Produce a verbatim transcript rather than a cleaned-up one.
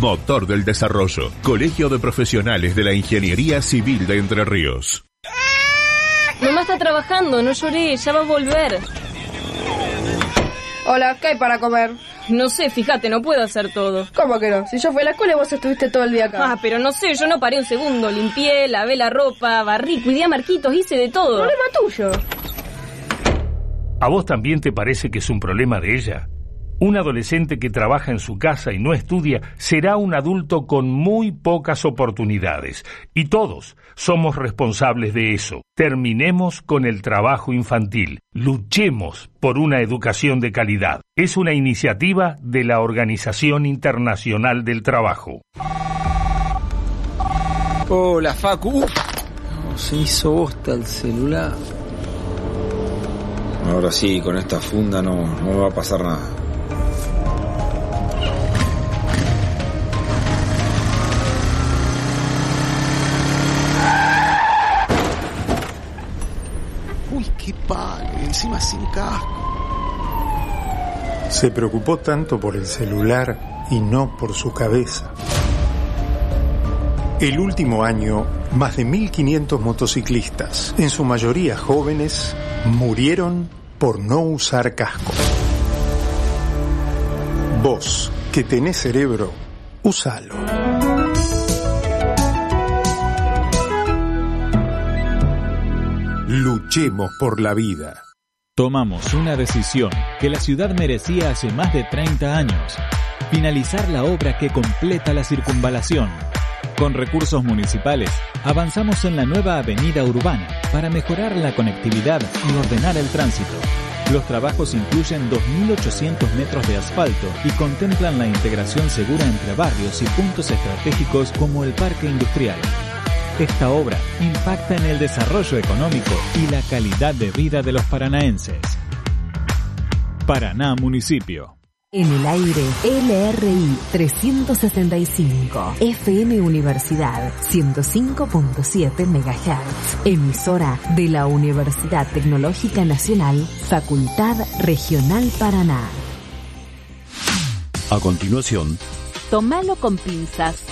motor del desarrollo. Colegio de Profesionales de la Ingeniería Civil de Entre Ríos. Mamá está trabajando, no lloré, ya va a volver. Hola, ¿qué hay para comer? No sé, fíjate, no puedo hacer todo. ¿Cómo que no? Si yo fui a la escuela y vos estuviste todo el día acá. Ah, pero no sé, yo no paré un segundo. Limpié, lavé la ropa, barrí, cuidé a Marquitos, hice de todo. Problema tuyo. ¿A vos también te parece que es un problema de ella? Un adolescente que trabaja en su casa y no estudia será un adulto con muy pocas oportunidades. Y todos somos responsables de eso. Terminemos con el trabajo infantil. Luchemos por una educación de calidad. Es una iniciativa de la Organización Internacional del Trabajo. Hola, Facu. Uf, no, se hizo bosta el celular. Ahora sí, con esta funda no, no me va a pasar nada. Uy, qué palo, encima sin casco. Se preocupó tanto por el celular y no por su cabeza. El último año, más de mil quinientos motociclistas, en su mayoría jóvenes, murieron por no usar casco. Vos, que tenés cerebro, úsalo. Luchemos por la vida. Tomamos una decisión que la ciudad merecía hace más de treinta años. Finalizar la obra que completa la circunvalación. Con recursos municipales, avanzamos en la nueva avenida urbana para mejorar la conectividad y ordenar el tránsito. Los trabajos incluyen dos mil ochocientos metros de asfalto y contemplan la integración segura entre barrios y puntos estratégicos como el parque industrial. Esta obra impacta en el desarrollo económico y la calidad de vida de los paranaenses. Paraná Municipio. En el aire, L R I trescientos setenta y cinco, F M Universidad ciento cinco punto siete megahertz, emisora de la Universidad Tecnológica Nacional, Facultad Regional Paraná. A continuación, Tómalo con pinzas.